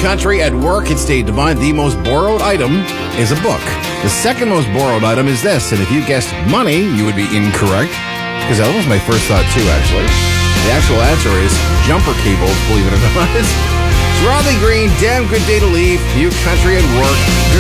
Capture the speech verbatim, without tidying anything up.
country, at work. It's Dave Devine. The most borrowed item is a book. The second most borrowed item is this. And if you guessed money, you would be incorrect. Because that was my first thought, too, actually. The actual answer is jumper cables, believe it or not. It's Raleigh Green, damn good day to leave. New country at work.